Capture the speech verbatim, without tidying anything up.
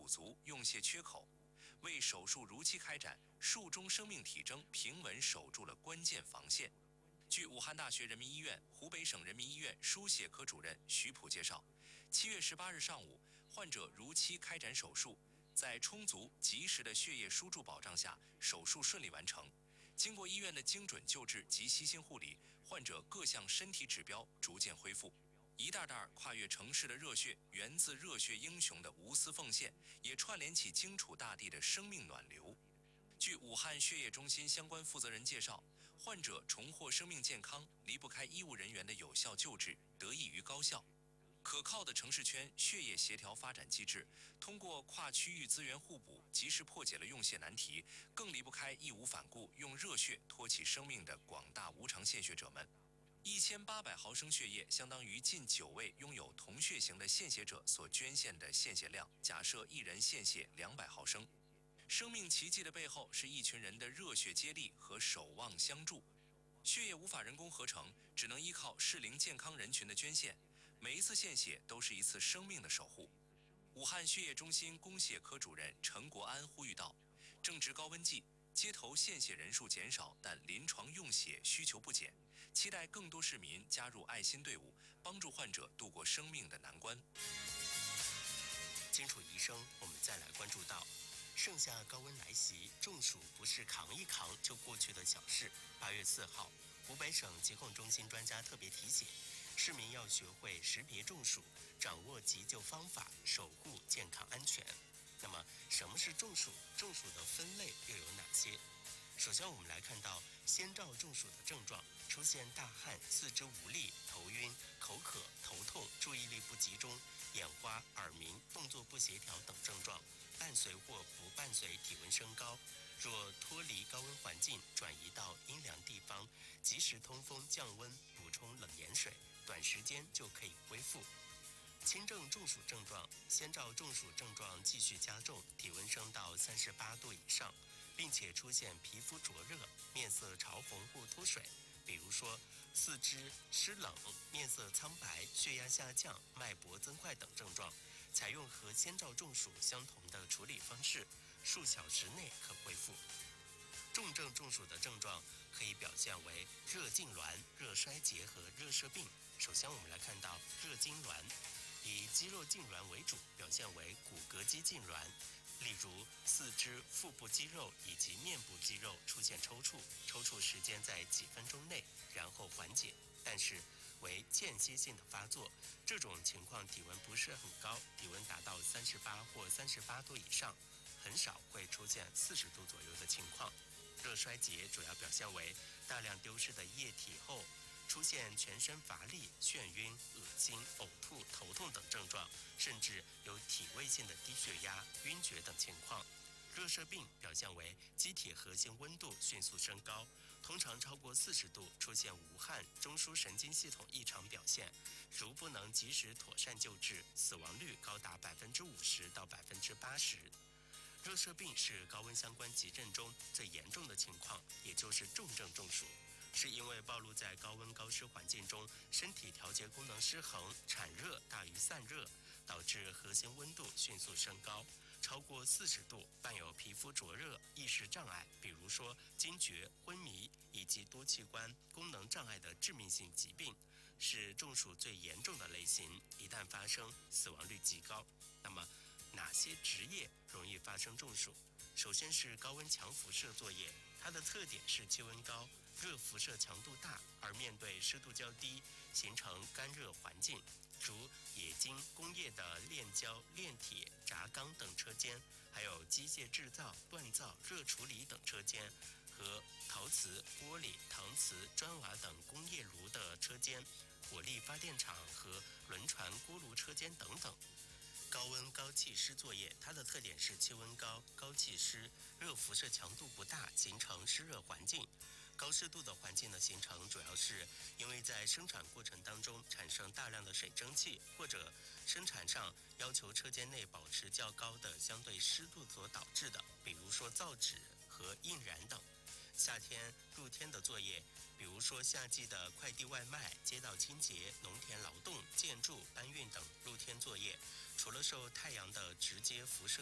足用泄缺口，为手术如期开展，术中生命体征平稳守住了关键防线。据武汉大学人民医院、湖北省人民医院输血科主任徐普介绍，七月十八日上午，患者如期开展手术，在充足及时的血液输注保障下，手术顺利完成。经过医院的精准救治及悉心护理，患者各项身体指标逐渐恢复。一袋袋跨越城市的热血，源自热血英雄的无私奉献，也串联起荆楚大地的生命暖流。据武汉血液中心相关负责人介绍，患者重获生命健康，离不开医务人员的有效救治，得益于高效、可靠的城市圈血液协调发展机制，通过跨区域资源互补，及时破解了用血难题，更离不开义无反顾用热血托起生命的广大无偿献血者们。一千八百毫升血液相当于近九位拥有同血型的献血者所捐献的献血量。假设一人献血两百毫升，生命奇迹的背后是一群人的热血接力和守望相助。血液无法人工合成，只能依靠适龄健康人群的捐献。每一次献血都是一次生命的守护。武汉血液中心供血科主任陈国安呼吁道：正值高温季，街头献血人数减少，但临床用血需求不减，期待更多市民加入爱心队伍，帮助患者度过生命的难关。 荆楚医生，我们再来关注到，盛夏高温来袭，中暑不是扛一扛就过去的小事。八月四号，湖北省疾控中心专家特别提醒，市民要学会识别中暑，掌握急救方法，守护健康安全。那么，什么是中暑？中暑的分类又有哪些？首先，我们来看到先兆中暑的症状，出现大汗、四肢无力、头晕、口渴、头痛、注意力不集中、眼花、耳鸣、动作不协调等症状，伴随或不伴随体温升高。若脱离高温环境，转移到阴凉地方，及时通风降温，补充冷盐水，短时间就可以恢复。轻症中暑症状，先兆中暑症状继续加重，体温升到三十八度以上，并且出现皮肤灼热、面色潮红或脱水，比如说四肢湿冷、面色苍白、血压下降、脉搏增快等症状，采用和先兆中暑相同的处理方式，数小时内可恢复。重症中暑的症状可以表现为热痉挛、热衰竭和热射病。首先，我们来看到热痉挛，以肌肉痉挛为主，表现为骨骼肌痉挛，例如四肢、腹部肌肉以及面部肌肉出现抽搐，抽搐时间在几分钟内，然后缓解，但是为间歇性的发作。这种情况体温不是很高，体温达到三十八或三十八度以上，很少会出现四十度左右的情况。热衰竭主要表现为大量丢失的液体后，出现全身乏力、眩晕、恶心、呕吐、头痛等症状，甚至有体位性的低血压、晕厥等情况。热射病表现为机体核心温度迅速升高，通常超过四十度，出现无汗、中枢神经系统异常表现，如不能及时妥善救治，死亡率高达百分之五十到百分之八十。热射病是高温相关急症中最严重的情况，也就是重症中暑，是因为暴露在高温高湿环境中，身体调节功能失衡，产热大于散热，导致核心温度迅速升高，超过四十度，伴有皮肤灼热、意识障碍，比如说惊厥、昏迷以及多器官功能障碍的致命性疾病，是中暑最严重的类型，一旦发生，死亡率极高。那么哪些职业容易发生中暑？首先是高温强辐射作业，它的特点是气温高，热辐射强度大，而面对湿度较低，形成干热环境，如冶金工业的炼焦、炼铁、轧钢等车间，还有机械制造、锻造、热处理等车间，和陶瓷、玻璃、搪瓷、砖瓦等工业炉的车间，火力发电厂和轮船锅炉车间等等。高温高气湿作业，它的特点是气温高、高气湿、热辐射强度不大，形成湿热环境。高湿度的环境的形成，主要是因为在生产过程当中产生大量的水蒸气，或者生产上要求车间内保持较高的相对湿度所导致的，比如说造纸和印染等。夏天露天的作业，比如说夏季的快递外卖、街道清洁、农田劳动、建筑搬运等露天作业，除了受太阳的直接辐射